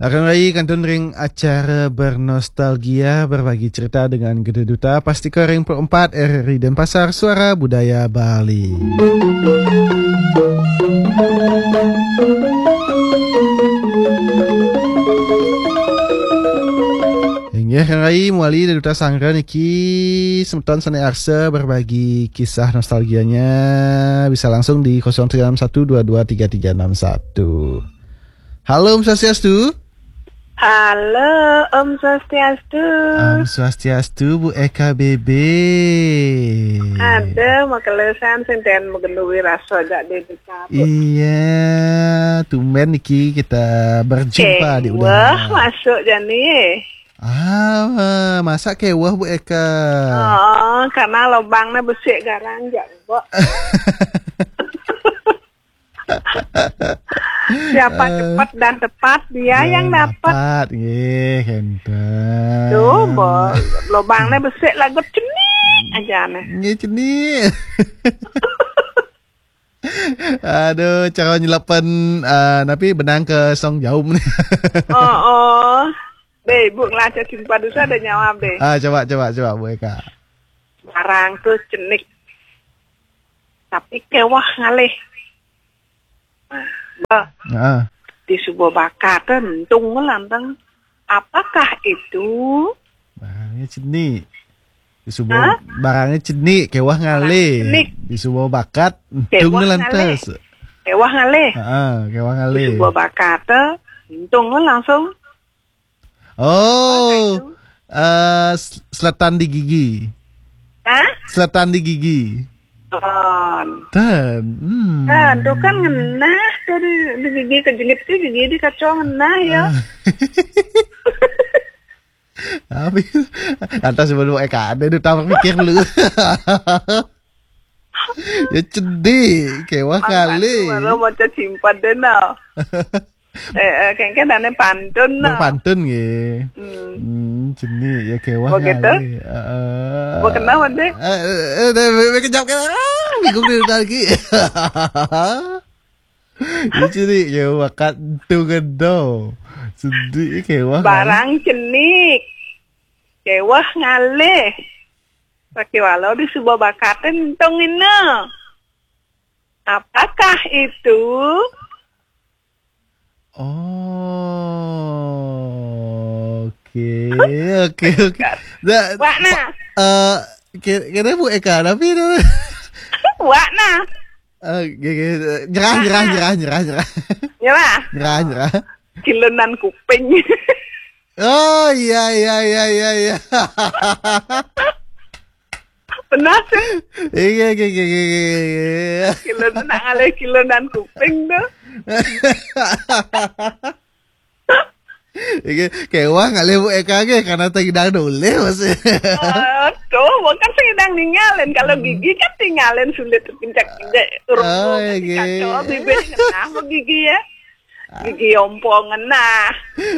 Akan lagi kantun ring acara bernostalgia berbagi cerita dengan Gede Duta pasti ke ring 4 RRI Denpasar Suara Budaya Bali. Hingga hari muali dari Duta Sangra niki semeton sane arsa berbagi kisah nostalgianya bisa langsung di 0361223361. Halo Om Swastiastu. Halo Om Swastiastu. Om Swastiastu Bu Eka Bebe. Ada makelesan senten megeluwi rasa jak dekat. Iya, tumben niki kita berjumpa di udara. Wah, masuk jani. Masa kewah Bu Eka. Oh, karena lubangnya besik garang jak, Mbok. Siapa cepat dan tepat dia yang dapat. Nggih, henteu. Tuh, Mbok, lubangnya besik lagu cenik aja nih. Nggih cenik. Aduh, cara nyelapan tapi benang ke song jaum nih. Oh. Deh, Bu ngelaca simpan dulu ada nyawa deh. Coba Bu Eka. Barang tuh cenik. Tapi kewah ngalih. Di sebuah bakar tentung lantang. Apakah itu? Barangnya cenik. Di sebuah barangnya cenik, kewah ngalih. Di sebuah bakat tentung lantas. Kewah ngalih. Kewah ngalih. Di sebuah bakar tentung langsung. Oh. Selatan di gigi. Selatan di gigi. Itu kan ngenah dari gigi ke jengit sih gigi di kacau ngenah ya. Tapi lantas sebelum Eka ada itu tampang mikir lu. Ya cedik, kewah kali. Baru mau simpan deh now. Kayaknya dana pantun nah. Pantun nggih. Cenik ya kewah kali. Begitu? Kenapa deh? Kejap kan. Bingung deh lagi. Ya cenik ya wakat tu gedo. Cedik kewah. Barang cenik. Kewah ngalih. Pakai walau di sebuah bakaten tong ini. Apakah itu? Oke. Wakna. Kira Bu Eka tapi itu. Wakna. Nyerah. Nyerah. Kilonan kuping. Oh iya. Benar sih. Iya. Kilonan kuping tuh. Kewah ngalih Bu Eka ge karena tinggal dole masih. Tuh, bukan sedang ninggalin. Kalau gigi kan tinggalin sulit terpincak-pincak. Oh, iya. Kacau, bibir ngenah mau gigi ya. Gigi ompong ngenah.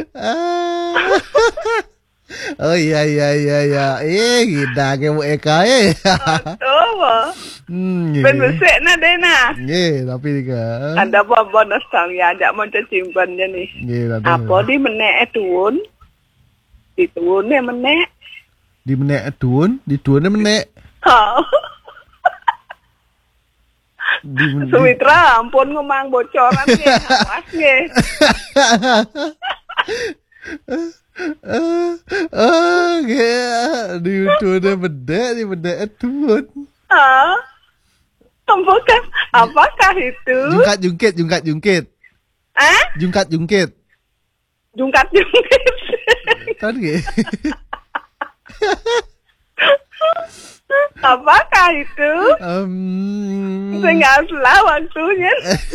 Oh iya. Gida ke Bu Eka Tuh, ben besek na deh na. Nggih, tapi juga. Ada apa nostalgia ajak mau simpannya nih. Nggih, apa di menek tuun? Di tuunnya menek. Di menek tuun, di tuunnya menek. Sumitra, ampun ngomong bocoran nih, awas nih. Di tuunnya menek, di menek tuun. Apakah itu? Jungkat-jungkit. Jungkat-jungkit. Kan nggih. Apakah itu? Enggak salah waktunya.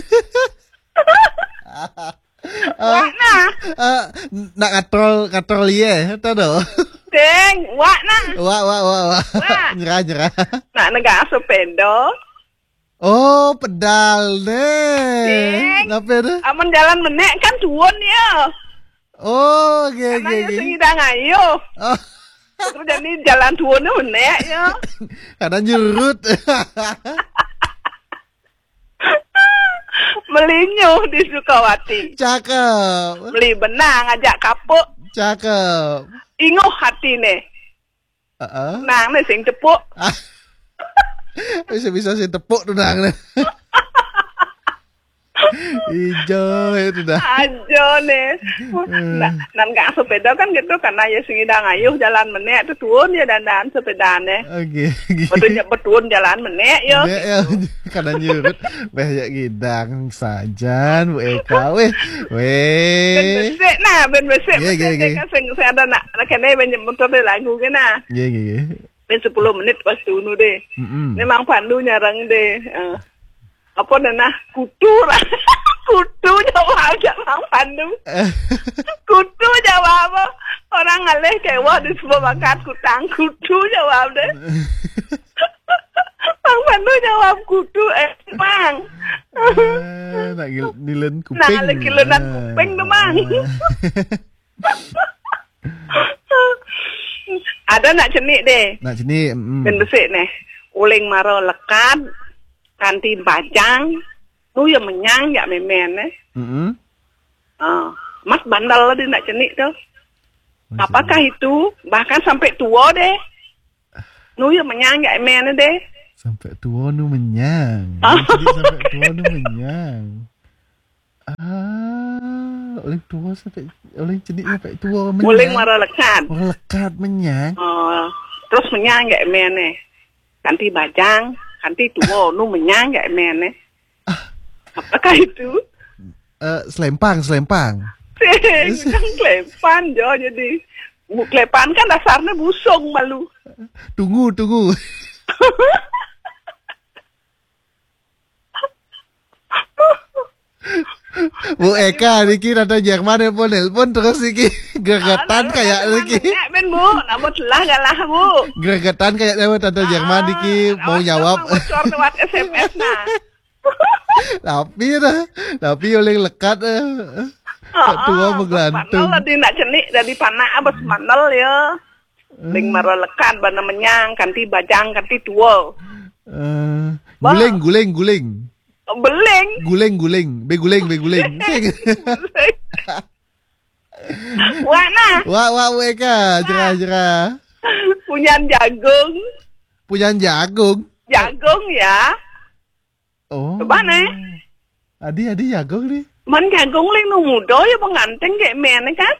Wakna. Nak katrol ye, tahu do. Deng, wakna. Wah. Nyerah. Nak negara sepeda. Oh, pedal deh. Ngapain deh? Aman jalan menek kan tuun ya. Oh, oke. Karena ya sedang ayo. Terus jadi jalan tuunnya menek ya. Karena nyurut. Melinyuh di Sukawati. Cakep. Beli benang ajak kapuk. Cakep. Inguh hati nih. Nang nih sing cepuk. Bisa-bisa sih tepuk tuh nang. Ijo itu dah. Ajo nih. Nan gak sepeda kan gitu karena ya sing idang ayuh jalan menek tuh turun ya dandan sepedane. Oke. Betul jalan menek yo. Ya, karena nyurut banyak gidang sajan Bu Eka weh. Ben besek nah, ben besek. Kan sing ada nak kene ben motor lagu ke nah. Iya. Ben 10 menit pas tunu deh. Memang pandu nyarang deh. Apa nana kutu lah. Kutu jawab jangan pandu. Kutu jawab apa? Orang ngalih kewa di sebuah bakat kutang kutu jawab deh. Bang pandu jawab kutu bang. Nak nilen kuping. Nah lagi lenan kuping tuh bang. Ada nak cenik deh. Nak cenik. Ben besik nih. Uling maro lekat. Kanti bajang, lu yang menyang ya memen Mas bandel di nak cenik tuh. Apakah itu? Bahkan sampai tua deh. Nu yang menyang ya memen deh. Sampai tua nu menyang. Sampai tua nu menyang. Oleh tua sampai oleh cenik sampai tua menyang. Uling mara lekat. Lekat menyang. Terus menyang ya memen Kanti bajang. Kanti tua nu menyang ya men Apakah itu? Selempang. Selempang jo jadi. Klepan kan dasarnya busung malu. Tunggu. Bu Eka niki rada Jerman nelpon terus niki gregetan kayak niki. Ben Bu, namun telah galah Bu. Gregetan kayak tante Jerman niki mau jawab. Bocor lewat SMS nah. Tapi oleh lekat tua menggelantung. Manel di nak cenik dari panah abis manel ya. Ling maro lekat bana menyang kanti bajang kanti tua. Guling. Beling. Beguling. Wah nah. Wah Eka, jerah. Punyan jagung. Jagung ya. Oh. Coba nih. Adi jagung nih. Man jagung ling nu muda ya pengantin kayak men kan.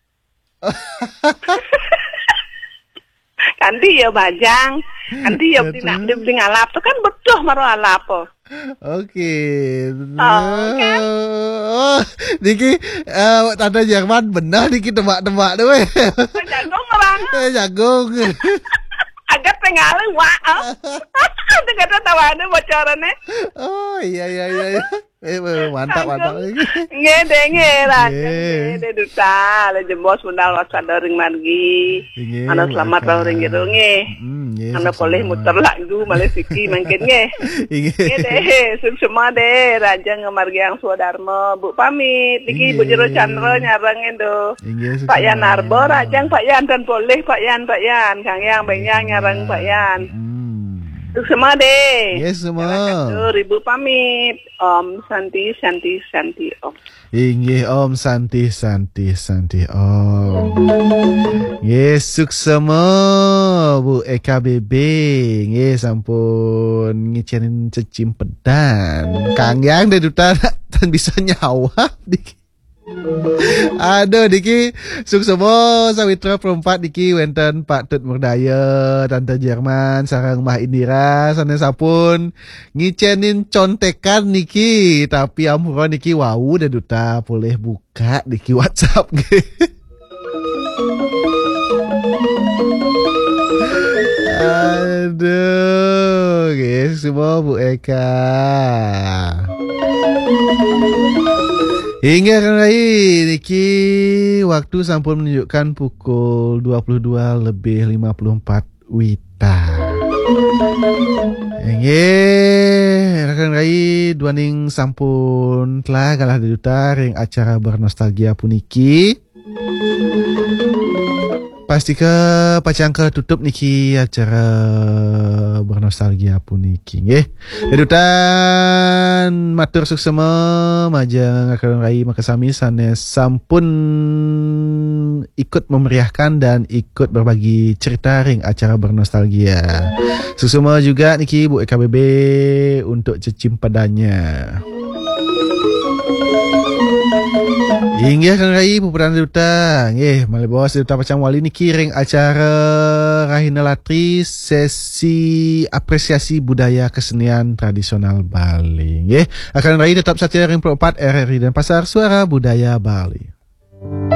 Kanti ya bajang. Kanti ya beli ngalap tuh kan betul maro alap. Oke. Kan? Niki tante Jerman benar niki tebak-tebak deh. Jagung orang. Jagung. Agak pengaruh wah. Itu kata tawanan bocorannya. Oh iya. Mantap lagi. Ngede duta le jembos bundal wasada ring margi. Ana selamat raw ring gitu nge. Ana boleh muter lagu malesiki mangkin nge. Ngede semua deh raja ngamargi yang suadarma Bu pamit. Iki Bu Jero Chandra nyarang endo. Pak Yan Arbo rajang Pak Yan dan boleh Pak Yan Kang Yang Benyang nyarang Pak Yan. Semua deh. Yes semua. Ibu pamit. Om Santi Om. Inggih Om Santi Om. Yes suksema Bu Eka Bebe. Yes sampun ngicenin cecimpedan. Kang Yang dedutan tan bisa nyawa dik. Aduh Diki suksema sawitra perempat Diki wenten Pak Tut Murdaya Tante Jerman sareng Mah Indira sanes sapun ngicenin contekan Niki tapi ampura Niki wau deduta boleh buka Diki WhatsApp ge. Aduh guys semua Bu Eka. Hingga kali niki waktu sampun menunjukkan pukul 22:54 WITA. Hingga rekan rai duaning sampun telah galah deduta ring acara bernostalgia puniki. Pasti ke pacang ke tutup niki acara bernostalgia pun niki nggih. Edutan matur suksema majang akan rai makasami sanes sampun ikut memeriahkan dan ikut berbagi cerita ring acara bernostalgia. Suksema juga niki Bu EKBB untuk cecim padanya. Hingga Kang Rai Pupurana Duta nggih malih bos Duta Pacang Wali ni kiring acara Rahina Latri sesi apresiasi budaya kesenian tradisional Bali nggih. Kang Rai tetap setia ring 4 RRI dan Pasar Suara Budaya Bali.